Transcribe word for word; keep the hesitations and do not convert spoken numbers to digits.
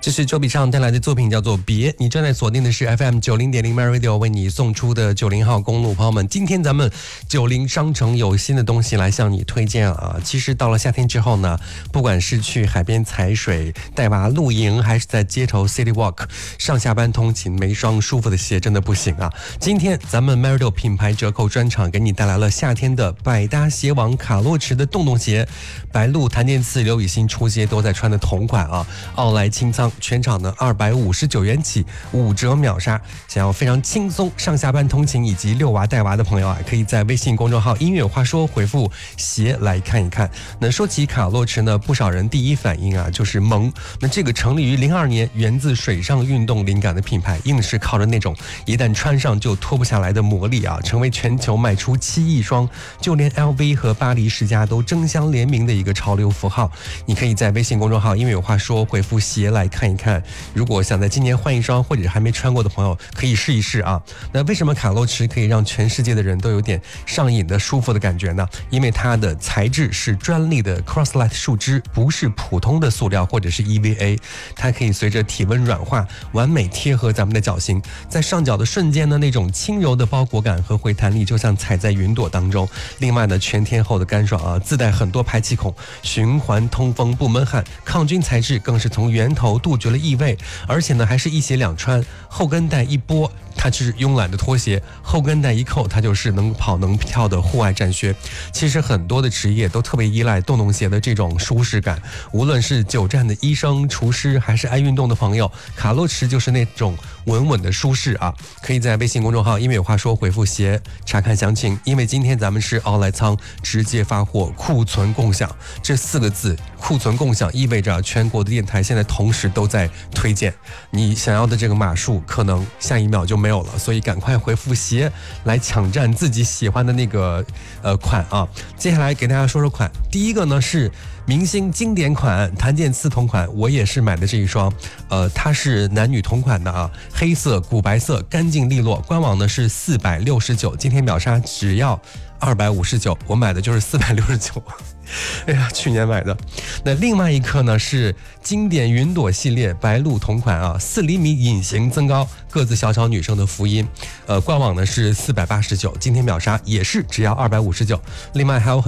这是周笔畅带来的作品，叫做《别》。你正在锁定的是 F M 九零点零 MyRadio 为你送出的九零号公路。朋友们，今天咱们九零商城有新的东西来向你推荐啊！其实到了夏天之后呢，不管是去海边踩水、带娃露营，还是在街头 City Walk 上下班通勤，没双舒服的鞋真的不行啊！今天咱们 MyRadio 品牌折扣专场给你带来了夏天的百搭鞋王卡洛驰的洞洞鞋，白鹿、谭健次、刘雨昕出街都在穿的同款啊！奥莱清仓。全场呢二百五十九元起，五折秒杀。想要非常轻松上下班通勤以及遛娃带娃的朋友啊，可以在微信公众号音乐有话说回复鞋来看一看。那说起卡洛驰呢，不少人第一反应啊就是萌。那这个成立于零二年，源自水上运动灵感的品牌，硬是靠着那种一旦穿上就脱不下来的魔力啊，成为全球卖出七亿双，就连 L V 和巴黎世家都争相联名的一个潮流符号。你可以在微信公众号音乐有话说回复鞋来看一看。如果想在今年换一双或者还没穿过的朋友，可以试一试啊。那为什么卡洛驰可以让全世界的人都有点上瘾的舒服的感觉呢？因为它的材质是专利的 Croslite 树脂，不是普通的塑料或者是 E V A， 它可以随着体温软化，完美贴合咱们的脚型，在上脚的瞬间呢，那种轻柔的包裹感和回弹力就像踩在云朵当中。另外呢，全天候的干爽啊，自带很多排气孔，循环通风不闷汗，抗菌材质更是从源头杜绝了异味，而且呢还是一鞋两穿，后跟带一拨它是慵懒的拖鞋，后跟带一扣它就是能跑能跳的户外战靴。其实很多的职业都特别依赖洞洞鞋的这种舒适感，无论是久站的医生、厨师，还是爱运动的朋友，卡洛驰就是那种稳稳的舒适啊。可以在微信公众号因为有话说回复鞋查看详情。因为今天咱们是奥莱仓直接发货，库存共享这四个字，库存共享意味着全国的电台现在同时都在推荐，你想要的这个码数可能下一秒就没有了，所以赶快回复鞋来抢占自己喜欢的那个呃款啊。接下来给大家说说款，第一个呢是明星经典款，谭健次同款，我也是买的这一双，呃，它是男女同款的啊，黑色、古白色，干净利落，官网呢是四百六十九，今天秒杀只要二百五十九，我买的就是四百六十九。哎呀，去年买的。那另外一颗呢是经典云朵系列白鹿同款啊，四厘米隐形增高，个子小巧女生的福音，呃，官网呢是四百八十九，今天秒杀也是只要二百五十九。另外还有很